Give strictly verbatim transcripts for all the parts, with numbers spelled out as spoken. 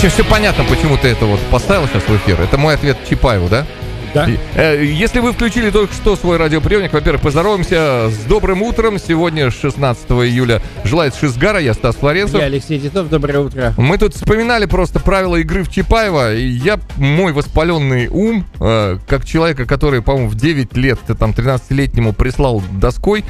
общем, все понятно, почему ты это вот поставил сейчас в эфир. Это мой ответ Чапаеву, да? Да. Если вы включили только что свой радиоприемник, во-первых, поздороваемся с добрым утром. Сегодня шестнадцатого июля. Желает Шизгара, я Стас Флоренцев. Я Алексей Титов, доброе утро. Мы тут вспоминали просто правила игры в Чапаева. И я, мой воспаленный ум, э, как человека, который, по-моему, в девять лет, там, тринадцатилетнему прислал доской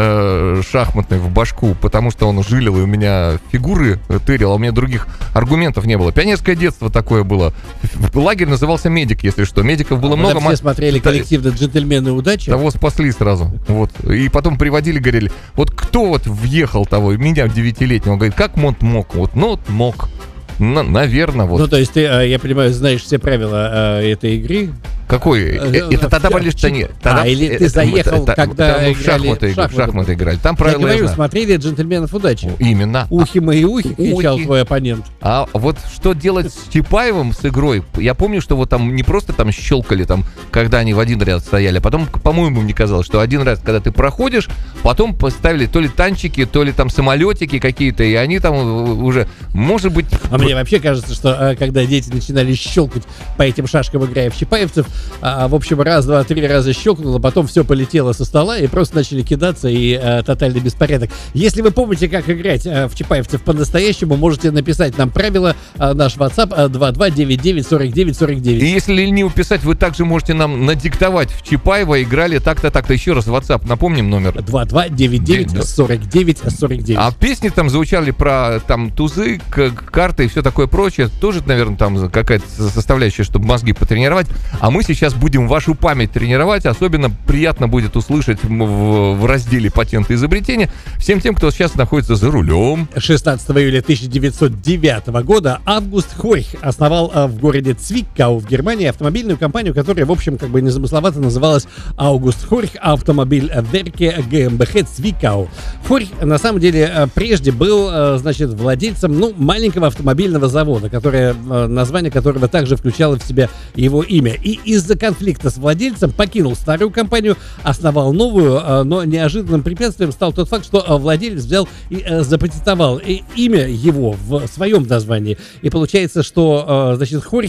э, шахматной в башку, потому что он жилил и у меня фигуры тырил, а у меня других аргументов не было. Пионерское детство такое было. Лагерь назывался «Медик», если что. Медиков было много. Все смотрели коллективно «Джентльмены удачи». Того спасли сразу. Вот. И потом приводили, говорили, вот кто вот въехал того, меня девятилетнего, говорит, как Монт мог? Вот, ну, вот мог. На, наверное, вот. Ну, то есть ты, я понимаю, знаешь все правила этой игры. Какой? Это тогда были что нет. А, или ты заехал, когда играли в шахматы играли. Там правила я говорю, смотрели «Джентльменов удачи». Именно. Ухи мои ухи, кричал твой оппонент. А вот что делать с Чапаевым, с игрой? Я помню, что вот там не просто там щелкали, там, когда они в один ряд стояли, а потом, по-моему, мне казалось, что один раз, когда ты проходишь, потом поставили то ли танчики, то ли там самолетики какие-то, и они там уже, может быть... А мне вообще кажется, что когда дети начинали щелкать по этим шашкам, играя в чапаевцев, а, в общем, раз, два, три раза щелкнуло, потом все полетело со стола, и просто начали кидаться, и а, тотальный беспорядок. Если вы помните, как играть а, в чапаевцев по-настоящему, можете написать нам правила, а, наш WhatsApp а, два два девять девять сорок девять сорок девять. И если не уписать, вы также можете нам надиктовать в Чапаева, играли так-то, так-то. Еще раз WhatsApp, напомним номер. два два девять девять сорок девять сорок девять. А песни там звучали про там тузы, карты и все такое прочее. Тоже, наверное, там какая-то составляющая, чтобы мозги потренировать. А мы сейчас будем вашу память тренировать. Особенно приятно будет услышать в, в разделе «Патенты и изобретения» всем тем, кто сейчас находится за рулем. шестнадцатого июля тысяча девятьсот девятого года Август Хорьх основал в городе Цвикау в Германии автомобильную компанию, которая, в общем, как бы незамысловато называлась Август Хорьх Автомобиль Верке ГmbH Цвикау. Хорьх, на самом деле, прежде был, значит, владельцем, ну, маленького автомобильного завода, которое, название которого также включало в себя его имя. И из-за конфликта с владельцем покинул старую компанию, основал новую, но неожиданным препятствием стал тот факт, что владелец взял и запатентовал имя его в своем названии. И получается, что, значит, Хорьх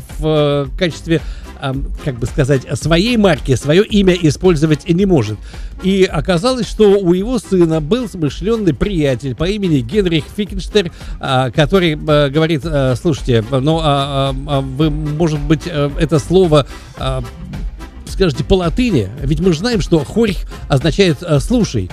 в качестве, как бы сказать, своей марки свое имя использовать не может. И оказалось, что у его сына был смышленый приятель по имени Генрих Фикенштейн, который говорит: слушайте, ну, вы, может быть, это слово скажете по латыни, ведь мы же знаем, что Хорьх означает «слушай».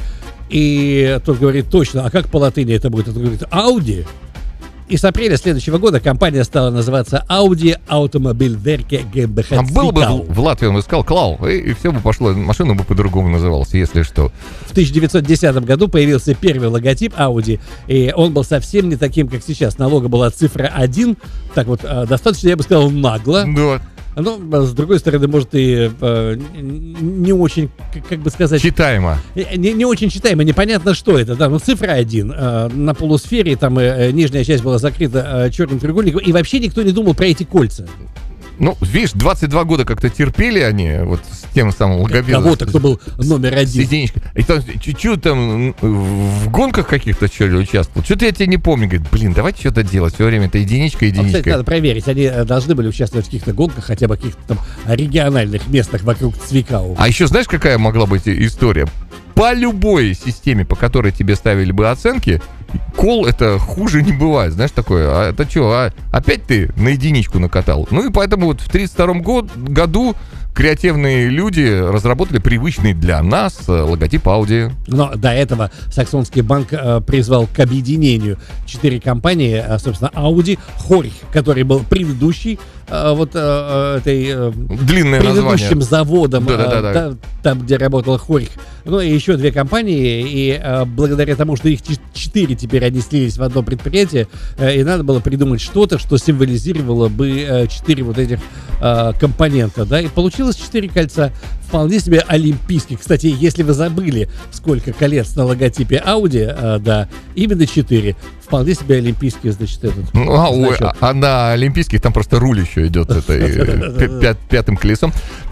И тот говорит: точно, а как по латыни это будет? Он говорит: «Ауди». И с апреля следующего года компания стала называться Audi Automobil Werke GmbH. А был бы в Латвии, он бы сказал Клау, и, и все бы пошло, машина бы по-другому называлась, если что. В тысяча девятьсот десятом году появился первый логотип Audi, и он был совсем не таким, как сейчас. На лого была цифра один, так вот, достаточно, я бы сказал, нагло. Да. Ну, с другой стороны, может, и э, не очень, как, как бы сказать... Читаемо. Не, не очень читаемо, непонятно, что это. Да, ну, цифра один. Э, на полусфере, там э, нижняя часть была закрыта э, черным треугольником, и вообще никто не думал про эти кольца. Ну, видишь, двадцать два года как-то терпели они вот с тем самым логопедом. Кого-то, кто был номер один. И там, чуть-чуть там в гонках каких-то что ли участвовал. Что-то я тебе не помню. Говорит, блин, давайте что-то делать. Все время это единичка, единичка. А, кстати, надо проверить. Они должны были участвовать в каких-то гонках, хотя бы каких-то там региональных местах вокруг Цвикау. А еще знаешь, какая могла быть история? По любой системе, по которой тебе ставили бы оценки, кол это хуже не бывает, знаешь, такое. А это что, а опять ты на единичку накатал? Ну и поэтому вот в тридцать втором году креативные люди разработали привычный для нас логотип Audi. Но до этого Саксонский банк э, призвал к объединению четыре компании, э, собственно, Audi, Хорьх, который был предыдущий э, вот э, этой э, длинное предыдущим название. заводом, да, да, да, э, да. там, где работал Хорьх. Ну и еще две компании, и э, благодаря тому, что их четыре теперь они слились в одно предприятие, э, и надо было придумать что-то, что символизировало бы э, четыре вот этих э, компонента, да, и получилось четыре кольца, вполне себе олимпийских. Кстати, если вы забыли, сколько колец на логотипе Audi, э, да, именно четыре. Вполне себе олимпийские, значит, этот. Ну, а, ой, а, а на олимпийских там просто руль еще идет пятым колесом.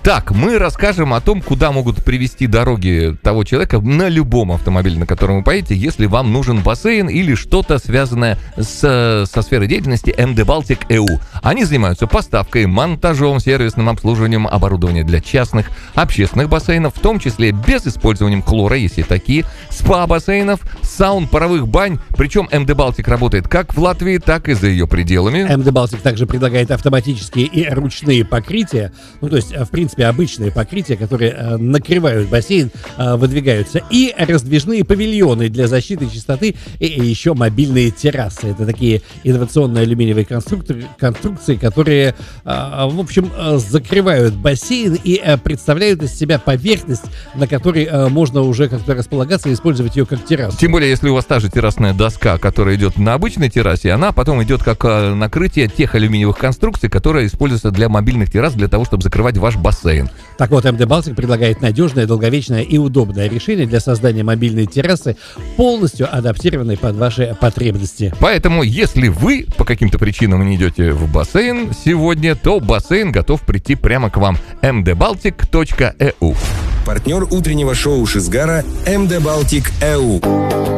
Так, мы расскажем о том, куда могут привести дороги того человека на любом автомобиле, на котором вы поедете, если вам нужен бассейн или что-то связанное с, со сферой деятельности эм дэ Baltic и ю. Они занимаются поставкой, монтажом, сервисным обслуживанием оборудования для частных, общественных бассейнов, в том числе без использования хлора, если такие, спа-бассейнов, саун, паровых бань. Причем эм дэ Baltic работает как в Латвии, так и за ее пределами. эм дэ Baltic также предлагает автоматические и ручные покрытия, ну то есть, в принципе, обычные покрытия, которые э, накрывают бассейн, э, выдвигаются, и раздвижные павильоны для защиты чистоты, и, и еще мобильные террасы. Это такие инновационные алюминиевые конструкторы, конструкции, которые, э, в общем, э, закрывают бассейн и э, представляют из себя поверхность, на которой э, можно уже как-то располагаться и использовать ее как террасу. Тем более, если у вас та же террасная доска, которая идет на обычной террасе, она потом идет как э, накрытие тех алюминиевых конструкций, которые используются для мобильных террас, для того, чтобы закрывать ваш бассейн. Так вот, эм дэ Baltic предлагает надежное, долговечное и удобное решение для создания мобильной террасы, полностью адаптированной под ваши потребности. Поэтому, если вы по каким-то причинам не идете в бассейн сегодня, то бассейн готов прийти прямо к вам. эм дэ балтик точка и ю. Партнер утреннего шоу Шизгара эм дэ Baltic и ю.